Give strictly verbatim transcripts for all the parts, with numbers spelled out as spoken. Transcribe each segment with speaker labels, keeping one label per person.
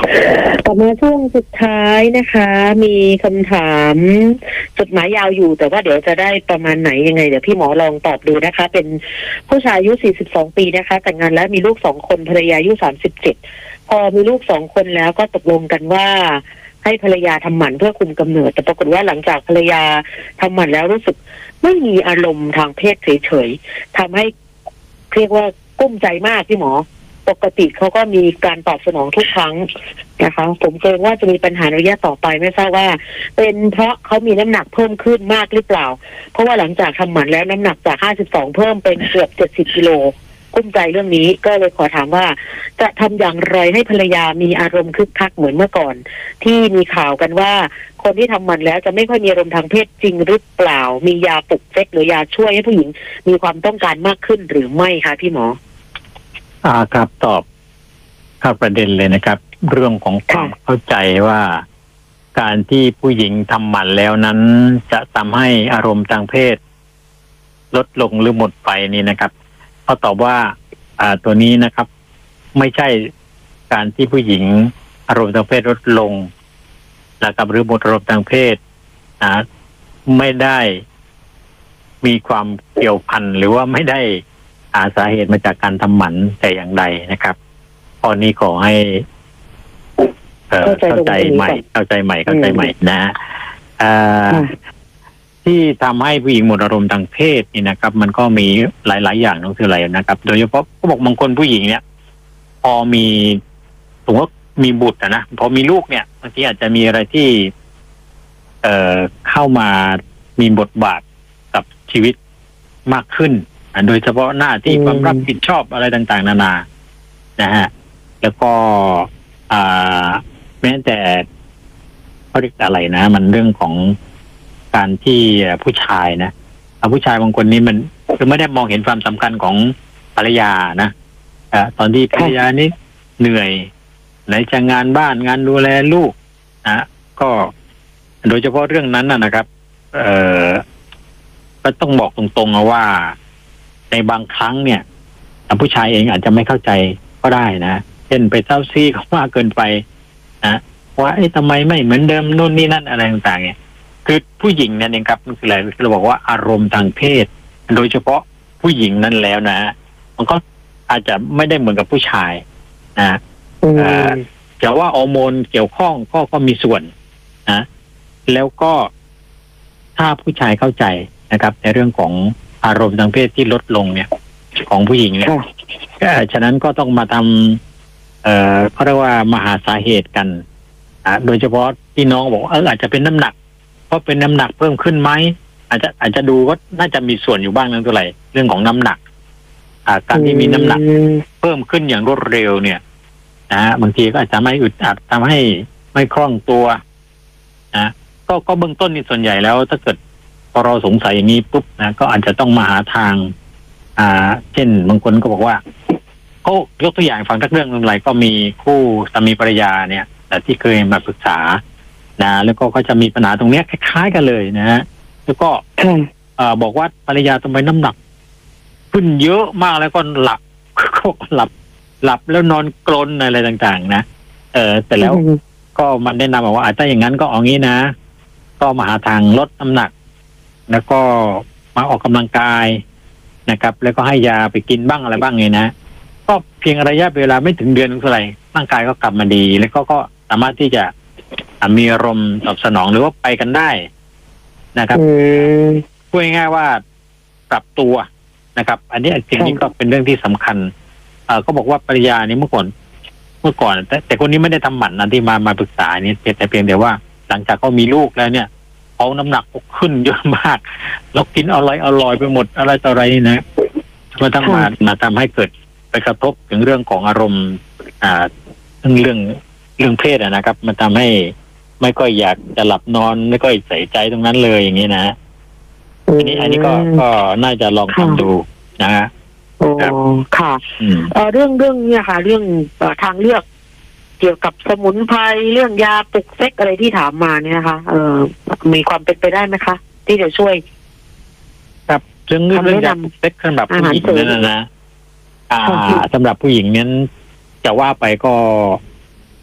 Speaker 1: กลับมาช่วงสุดท้ายนะคะ มีคำถามจดหมายยาวอยู่ แต่ว่าเดี๋ยวจะได้ประมาณไหนยังไงเดี๋ยวพี่หมอลองตอบดูนะคะ เป็นผู้ชายอายุสี่สิบสองปีนะคะแต่งงานแล้วมีลูกสองคนภรรยาอายุสามสิบเจ็ดพอมีลูกสองคนแล้วก็ตกลงกันว่าให้ภรรยาทำหมันเพื่อคุมกำเนิดแต่ปรากฏว่าหลังจากภรรยาทำหมันแล้วรู้สึกไม่มีอารมณ์ทางเพศเฉยๆทำให้เรียกว่ากุ้มใจมากพี่หมอปกติเขาก็มีการตอบสนองทุกครั้งนะคะผมเกรงว่าจะมีปัญหาในระยะต่อไปไม่ทราบว่าเป็นเพราะเขามีน้ำหนักเพิ่มขึ้นมากหรือเปล่าเพราะว่าหลังจากทำหมันแล้วน้ำหนักจากห้าสิบสองเพิ่มเป็นเกือบเจ็ดสิบกิโลกุ้มใจเรื่องนี้ก็เลยขอถามว่าจะทำอย่างไรให้ภรรยามีอารมณ์คึกคักเหมือนเมื่อก่อนที่มีข่าวกันว่าคนที่ทำหมันแล้วจะไม่ค่อยมีอารมณ์ทางเพศจริงหรือเปล่ามียาปลุกเซ็กหรือยาช่วยให้ผู้หญิงมีความต้องการมากขึ้นหรือไม่คะพี่หมอ
Speaker 2: อ่าครับตอบเข้าประเด็นเลยนะครับเรื่องของความเข้าใจว่าการที่ผู้หญิงทำหมันแล้วนั้นจะทำให้อารมณ์ทางเพศลดลงหรือหมดไปนี่นะครับเขาตอบว่าอ่าตัวนี้นะครับไม่ใช่การที่ผู้หญิงอารมณ์ทางเพศลดลงนะครับหรือหมดอารมณ์ทางเพศนะไม่ได้มีความเกี่ยวพันหรือว่าไม่ได้อาสาเหตุมาจากการทำหมันแต่อย่างใดนะครับข้อนี้ขอให้เอ่อเข้าใจใหม่เข้าใจใหม่เข้าใจใหม่นะอ่าที่ทำให้ผู้หญิงหมดอารมณ์ทางเพศนี่นะครับมันก็มีหลายๆอย่างนั่นคืออะไรนะครับโดยเฉพาะเขาบอกบางคนผู้หญิงเนี่ยพอมีสมมติว่ามีบุตรนะพอมีลูกเนี่ยบางทีอาจจะมีอะไรที่เอ่อเข้ามามีบทบาทกับชีวิตมากขึ้นโดยเฉพาะหน้าที่ความรับผิดชอบอะไรต่างๆนานานะฮะแล้วก็อ่าแม้แต่เขาเรียกอะไรนะมันเรื่องของการที่ผู้ชายนะผู้ชายบางคนนี้มันคือไม่ได้มองเห็นความสำคัญของภรรยานะอ่าตอนที่ภรรยานี้เหนื่อยไหนจะงานบ้านงานดูแลลูกนะก็โดยเฉพาะเรื่องนั้นนะครับเอ่อก็ต้องบอกตรงๆว่าในบางครั้งเนี่ยผู้ชายเองอาจจะไม่เข้าใจก็ได้นะเช่นไปเศร้าซีเขามากเกินไปนะว่าเอ๊ะทำไมไม่เหมือนเดิมนู่นนี่นั่นอะไรต่างๆเนี่ยคือผู้หญิงนั่นเองครับมันคืออะไรเราบอกว่าอารมณ์ทางเพศโดยเฉพาะผู้หญิงนั่นแล้วนะมันก็อาจจะไม่ได้เหมือนกับผู้ชายนะแต่ว่าฮอร์โมนเกี่ยวข้องก็ก็มีส่วนนะแล้วก็ถ้าผู้ชายเข้าใจนะครับในเรื่องของอารมณ์ทางเพศที่ลดลงเนี่ยของผู้หญิงเนี่ยฉะนั้นก็ต้องมาทำเอ่อเขาเรียกว่ามาหาสาเหตุกันอ่าโดยเฉพาะที่น้องบอกเอออาจจะเป็นน้ำหนักเพราะเป็นน้ำหนักเพิ่มขึ้นไหมอาจจะอาจจะดูว่าน่าจะมีส่วนอยู่บ้างนั่นเท่าไหร่เรื่องของน้ำหนักอ่าการที่มีน้ำหนักเพิ่มขึ้นอย่างรวดเร็วเนี่ยนะฮะบางทีก็อาจจะไม่อึดอัดทำให้ไม่คล่องตัวนะก็ก็เบื้องต้นนี่ส่วนใหญ่แล้วถ้าเกิดพอเราสงสัยอย่างนี้ปุ๊บนะก็อาจจะต้องมาหาทางอ่าเช่นบางคนก็บอกว่าเขายกตัวอย่างฟังสักเรื่องหนึ่งอะไรก็มีคู่สามีภรรยาเนี่ยแต่ที่เคยมาปรึกษานะแล้วก็เขาจะมีปัญหาตรงนี้คล้ายๆกันเลยนะฮะแล้วก็อ่าบอกว่าภรรยาทำไมน้ำหนักขึ้นเยอะมากแล้วก็หลับก็หลับหลับแล้วนอนกรนอะไรต่างๆนะเออแต่แล้วก็มันแนะนำบอกว่าถ้าอย่างนั้นก็เอางี้นะก็มาหาทางลดน้ำหนักแล้วก็มาออกกำลังกายนะครับแล้วก็ให้ยาไปกินบ้างอะไรบ้างไงนะก็เพียงระยะเวลาไม่ถึงเดือนเท่าไหร่ร่างกายก็กลับมาดีแล้วก็ก็สามารถที่จะมีอารมณ์ตอบสนองหรือว่าไปกันได้นะครับพูดง่ายๆว่าปรับตัวนะครับ อันนี้จริงๆก็เป็นเรื่องที่สำคัญเอ่อก็บอกว่าภรรยานี่เมื่อก่อนเมื่อก่อนแต่แต่คนนี้ไม่ได้ทำหมันนะที่มามาปรึกษานี่แต่เพียงแต่ว่าหลังจากเขามีลูกแล้วเนี่ยเขาน้ำหนักขึ้นเยอะมากแล้วกินอะไรอร่อยไปหมดอะไรต่ออะไรนี่นะมันทั้งมามาทำให้เกิดไปกระทบถึงเรื่องของอารมณ์อ่าเรื่องเรื่องเรื่องเพศนะครับมันทำให้ไม่ค่อยอยากจะหลับนอนไม่ค่อยใส่ใจตรงนั้นเลยอย่างนี้นะอันนี้อันนี้ก็ก็น่าจะลองทำดูนะฮะ
Speaker 1: โอ้ค่ะเอ่อเรื่องเรื่องเนี่ยค่ะเรื่องทางเลือกเกี่ยวกับสมุนไพรเรื่องยาปลุกเซ็กอะไรที่ถามมาเนี่ยนะคะเออมีความเป็นไปได้ไหมคะที่จะช่วย
Speaker 2: ครับเรื่องเรื่องยาปลุกเซ็กสำหรับผู้หญิงนั่นนะอ่าสำหรับผู้หญิงนั้นจะว่าไปก็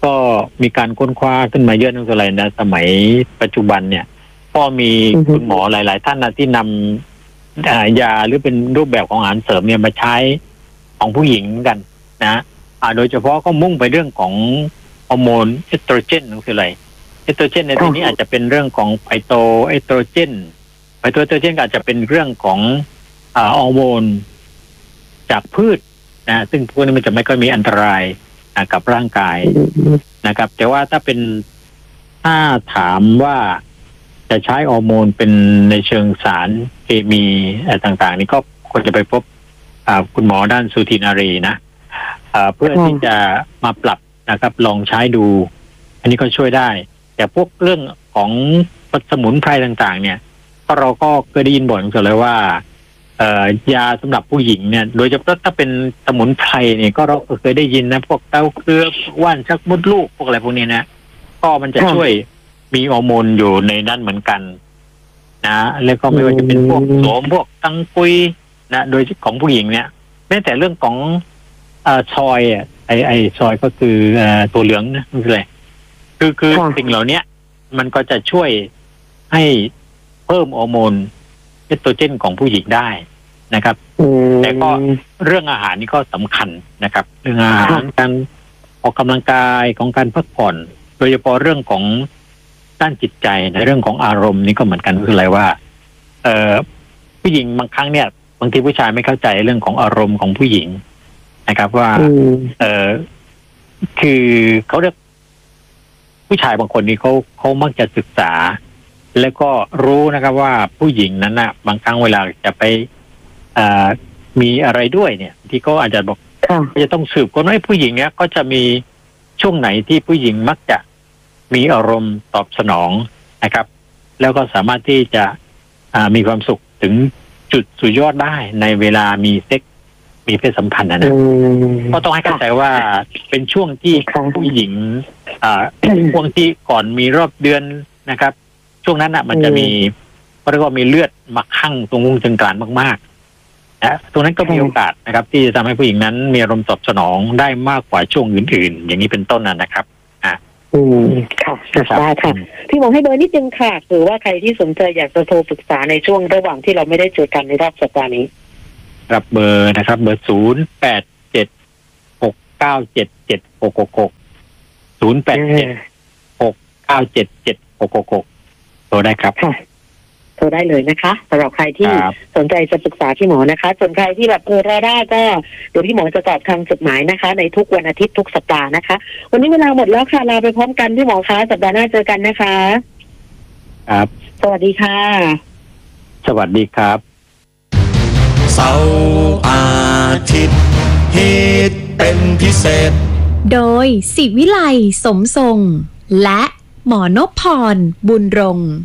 Speaker 2: ก็มีการค้นคว้าขึ้นมาเยอะนั่นคืออะไรนะสมัยปัจจุบันเนี่ยก็มีคุณหมอหลาย ๆ ท่านนะที่นำอ่ายาหรือเป็นรูปแบบของอาหารเสริมเนี่ยมาใช้ของผู้หญิงกันนะอ่าโดยเฉพาะก็มุ่งไปเรื่องของฮอร์โมนเอสโตรเจนนั่นคืออะไรเอสโตรเจนในที่นี้อาจจะเป็นเรื่องของไพโตเอสโตรเจนไพโตเอสโตรเจนก็อาจจะเป็นเรื่องของอ่าฮอร์โมนจากพืชนะซึ่งพวกนี้มันจะไม่ค่อยมีอันตรายกับร่างกายนะครับแต่ว่าถ้าเป็นถ้าถามว่าจะใช้ฮอร์โมนเป็นในเชิงสารเคมีอะไรต่างๆนี่ก็ควรจะไปพบคุณหมอด้านสูตินารีนะเพื่อที่จะมาปรับนะครับลองใช้ดูอันนี้ก็ช่วยได้แต่พวกเรื่องของสมุนไพรต่างๆเนี่ยก็เราก็เคยได้ยินบ่อยเหมือนกันเลยว่าเอ่อยาสำหรับผู้หญิงเนี่ยโดยเฉพาะถ้าเป็นสมุนไพรเนี่ยก็เราเคยได้ยินนะพวกเต้าเครือว่านชักมดลูกพวกอะไรพวกนี้นะก็มันจะช่วยมีฮอร์โมนอยู่ในนั้นเหมือนกันนะแล้วก็ไม่ว่าจะเป็นพวกโสมพวกตังกุยนะโดยของผู้หญิงเนี่ยแม้แต่เรื่องของเอ่อซอยอ่ะไอไอซอยก็คือเอ่อตัวเหลืองนะนี่คืออะไรคือคือสิ่งเหล่านี้มันก็จะช่วยให้เพิ่มฮอร์โมนเอสโตรเจนของผู้หญิงได้นะครับแต่ก็เรื่องอาหารนี่ก็สำคัญนะครับเรื่องอาหารการออกกำลังกายของการพักผ่อนโดยเฉพาะเรื่องของด้านจิตใจในเรื่องของอารมณ์นี่ก็เหมือนกันคืออะไรว่าเอ่อผู้หญิงบางครั้งเนี่ยบางทีผู้ชายไม่เข้าใจเรื่องของอารมณ์ของผู้หญิงนะครับว่าเออคือเขาเรียกผู้ชายบางคนนี่เขาเขามักจะศึกษาแล้วก็รู้นะครับว่าผู้หญิงนั้นนะบางครั้งเวลาจะไปอ่ามีอะไรด้วยเนี่ยที่เขาอาจจะบอกจะต้องสืบคนว่าผู้หญิงเนี่ยก็จะมีช่วงไหนที่ผู้หญิงมักจะมีอารมณ์ตอบสนองนะครับแล้วก็สามารถที่จะอ่ามีความสุขถึงจุดสุดยอดได้ในเวลามีเซ็กมีเพศสัมพันธ์นะนะก็ต้องให้เข้าใจว่าเป็นช่วงที่ผู้หญิงอ่าช่วงที่ก่อนมีรอบเดือนนะครับช่วงนั้นอ่ะมันจะมีก็เรียกว่ามีเลือดมาคั่งตรงวงตรงกลางมากๆนะตรงนั้นก็มีโอกาสนะครับที่จะทำให้ผู้หญิงนั้นมีอารมณ์ตอบสนองได้มากกว่าช่วงอื่นๆอย่างนี้เป็นต้นนะครับอ่า
Speaker 1: อืมค่ะได้ค่ะพี่หมอให้เบอร์นิดนึงค่ะหรือว่าใครที่สนใจอยากจะโทรปรึกษาในช่วงระหว่างที่เราไม่ได้เจอกันในรอบสัปดาห์นี้
Speaker 2: รับเบอร์นะครับเบอร์ศูนย์แปดเจ็ดหกเก้าเจ็ดเจ็ดหกหกหกศูนย์แปดเจ็ดหกเก้าเจ็ดเจ็ดหกหกหกโทรได้ครับ
Speaker 1: ค่ะโทรได้เลยนะคะสำหรับใครที่สนใจจะปรึกษาพี่หมอนะคะส่วนใครที่แบบเออรอได้ก็เดี๋ยวพี่หมอจะตอบทางจดหมายนะคะในทุกวันอาทิตย์ทุกสัปดาห์นะคะวันนี้เวลาหมดแล้วค่ะลาไปพร้อมกันพี่หมอคะสัปดาห์หน้าเจอกันนะคะ
Speaker 2: ครับ
Speaker 1: สวัสดีค่ะ
Speaker 2: สวัสดีครับ
Speaker 3: เสาร์อาทิตย์ฮิตเป็นพิเศษ
Speaker 4: โดยศิวิไลสมทรงและหมอนพพรบุญรงค์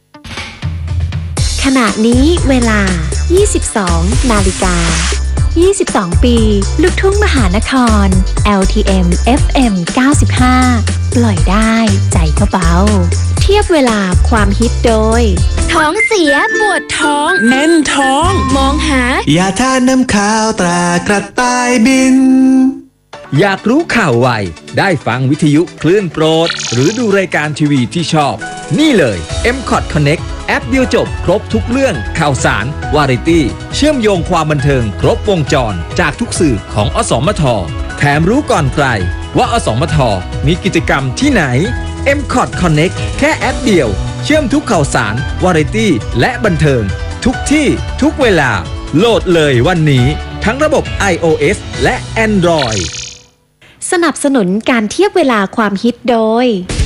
Speaker 4: ขณะนี้เวลา ยี่สิบสอง นาฬิกา ยี่สิบสอง ปีลูกทุ่งมหานคร แอล ที เอ็ม เอฟ เอ็ม เก้าสิบห้า ปล่อยได้ใจก็เบาเทียบเวลาความฮิตโดย
Speaker 5: ท้องเสียปวดท้องแน่นท้องมองหาย
Speaker 3: าทาน้ำขาวตรากระต่ายบิน
Speaker 6: อยากรู้ข่าวไวได้ฟังวิทยุคลื่นโปรดหรือดูรายการทีวีที่ชอบนี่เลย เอ็ม คอท Connect แอปเดียวจบครบทุกเรื่องข่าวสารวาไรตี้เชื่อมโยงความบันเทิงครบวงจรจากทุกสื่อของอสมทแถมรู้ก่อนใครว่าอสมทมีกิจกรรมที่ไหน เอ็ม คอท Connect แค่แอปเดียวเชื่อมทุกข่าวสารวาไรตี้และบันเทิงทุกที่ทุกเวลาโหลดเลยวันนี้ทั้งระบบ ไอ โอ เอส และ Android
Speaker 4: สนับสนุนการเทียบเวลาความฮิตโดย